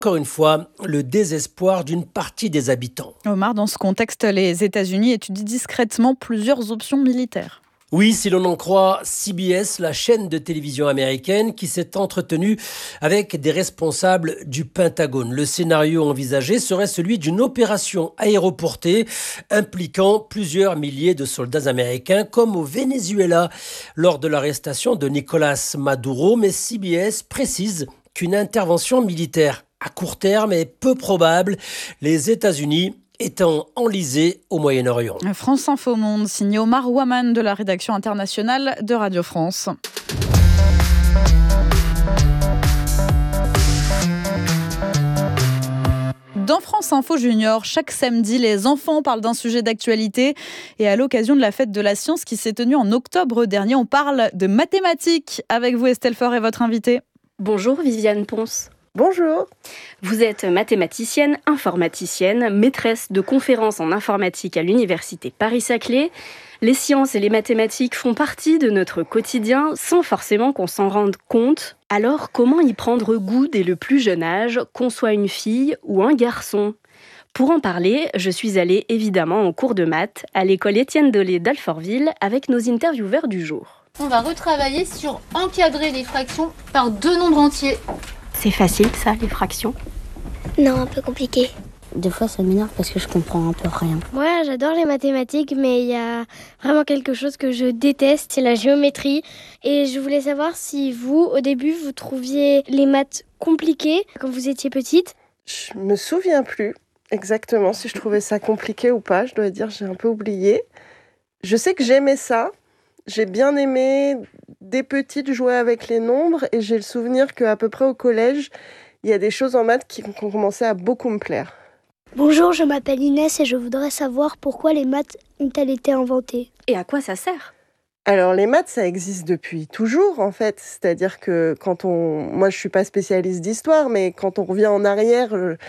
Encore une fois, le désespoir d'une partie des habitants. Omar, dans ce contexte, les États-Unis étudient discrètement plusieurs options militaires. Oui, si l'on en croit CBS, la chaîne de télévision américaine qui s'est entretenue avec des responsables du Pentagone. Le scénario envisagé serait celui d'une opération aéroportée impliquant plusieurs milliers de soldats américains, comme au Venezuela lors de l'arrestation de Nicolás Maduro. Mais CBS précise qu'une intervention militaire à court terme est peu probable, les États-Unis étant enlisés au Moyen-Orient. France Info Monde, signé Omar Ouaman de la rédaction internationale de Radio France. Dans France Info Junior, chaque samedi, les enfants parlent d'un sujet d'actualité. Et à l'occasion de la fête de la science qui s'est tenue en octobre dernier, on parle de mathématiques. Avec vous, Estelle Faure, et votre invitée. Bonjour Viviane Ponce. Bonjour. Vous êtes mathématicienne, informaticienne, maîtresse de conférences en informatique à l'université Paris-Saclay. Les sciences et les mathématiques font partie de notre quotidien sans forcément qu'on s'en rende compte. Alors, comment y prendre goût dès le plus jeune âge, qu'on soit une fille ou un garçon ? Pour en parler, je suis allée évidemment en cours de maths à l'école Étienne Dolé d'Alfortville avec nos intervieweurs du jour. On va retravailler sur encadrer les fractions par deux nombres entiers. C'est facile ça, les fractions ? Non, un peu compliqué. Des fois, ça m'énerve parce que je comprends un peu rien. Moi, j'adore les mathématiques, mais il y a vraiment quelque chose que je déteste, c'est la géométrie. Et je voulais savoir si vous, au début, vous trouviez les maths compliquées quand vous étiez petite. Je me souviens plus exactement si je trouvais ça compliqué ou pas. Je dois dire, j'ai un peu oublié. Je sais que j'aimais ça. J'ai bien aimé, dès petite, jouer avec les nombres. Et j'ai le souvenir qu'à peu près au collège, il y a des choses en maths qui ont commencé à beaucoup me plaire. Bonjour, je m'appelle Inès et je voudrais savoir pourquoi les maths ont-elles été inventées. Et à quoi ça sert ? Alors, les maths, ça existe depuis toujours, en fait. C'est-à-dire que moi, je suis pas spécialiste d'histoire, mais quand on revient en arrière,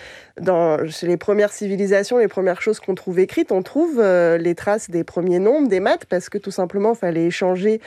chez les premières civilisations, les premières choses qu'on trouve écrites, on trouve les traces des premiers nombres, des maths, parce que tout simplement, il fallait échanger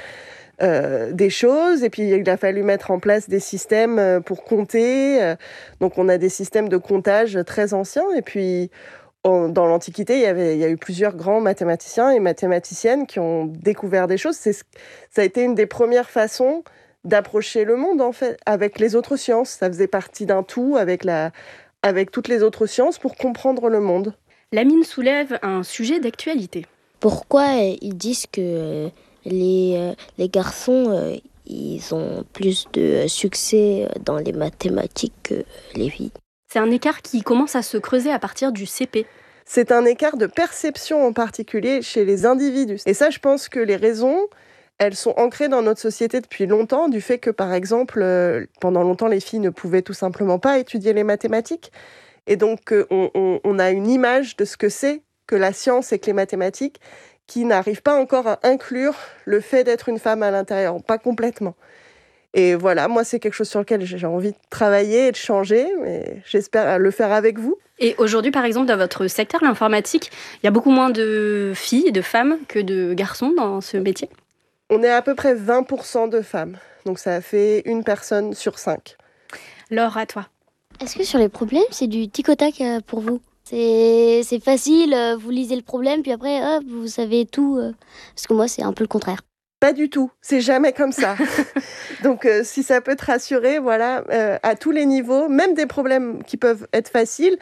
des choses, et puis il a fallu mettre en place des systèmes pour compter. Donc, on a des systèmes de comptage très anciens, et puis dans l'Antiquité, il y a eu plusieurs grands mathématiciens et mathématiciennes qui ont découvert des choses. Ça a été une des premières façons d'approcher le monde, en fait, avec les autres sciences. Ça faisait partie d'un tout avec toutes les autres sciences pour comprendre le monde. Lamine soulève un sujet d'actualité. Pourquoi ils disent que les garçons ils ont plus de succès dans les mathématiques que les filles? C'est un écart qui commence à se creuser à partir du CP. C'est un écart de perception en particulier chez les individus. Et ça, je pense que les raisons, elles sont ancrées dans notre société depuis longtemps, du fait que, par exemple, pendant longtemps, les filles ne pouvaient tout simplement pas étudier les mathématiques. Et donc, on a une image de ce que c'est que la science et que les mathématiques qui n'arrive pas encore à inclure le fait d'être une femme à l'intérieur, pas complètement. Et voilà, moi, c'est quelque chose sur lequel j'ai envie de travailler et de changer, mais j'espère le faire avec vous. Et aujourd'hui, par exemple, dans votre secteur, l'informatique, il y a beaucoup moins de filles et de femmes que de garçons dans ce métier ? On est à peu près 20% de femmes, donc ça fait une personne sur 5. Laure, à toi. Est-ce que sur les problèmes, c'est du tic au tac pour vous ? C'est facile, vous lisez le problème, puis après, hop, vous savez tout. Parce que moi, c'est un peu le contraire. Pas du tout, c'est jamais comme ça. Donc si ça peut te rassurer, voilà, à tous les niveaux, même des problèmes qui peuvent être faciles,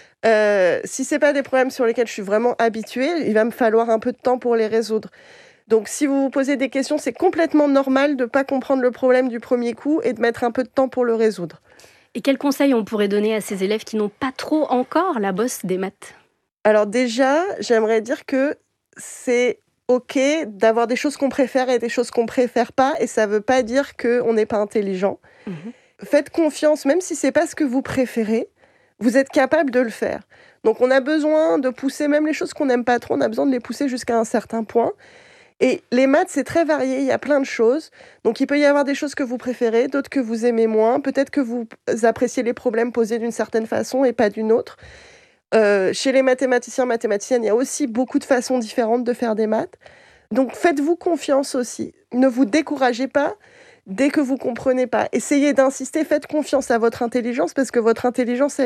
si c'est pas des problèmes sur lesquels je suis vraiment habituée, il va me falloir un peu de temps pour les résoudre. Donc si vous vous posez des questions, c'est complètement normal de pas comprendre le problème du premier coup et de mettre un peu de temps pour le résoudre. Et quels conseils on pourrait donner à ces élèves qui n'ont pas trop encore la bosse des maths ? Alors déjà, j'aimerais dire que c'est OK d'avoir des choses qu'on préfère et des choses qu'on préfère pas, et ça veut pas dire qu'on n'est pas intelligent. Faites confiance, même si c'est pas ce que vous préférez, vous êtes capable de le faire. Donc on a besoin de pousser même les choses qu'on n'aime pas trop, on a besoin de les pousser jusqu'à un certain point. Et les maths, c'est très varié, il y a plein de choses. Donc il peut y avoir des choses que vous préférez, d'autres que vous aimez moins, peut-être que vous appréciez les problèmes posés d'une certaine façon et pas d'une autre. Chez les mathématiciens, mathématiciennes, il y a aussi beaucoup de façons différentes de faire des maths. Donc faites-vous confiance aussi. Ne vous découragez pas. Dès que vous comprenez pas, essayez d'insister, faites confiance à votre intelligence parce que votre intelligence,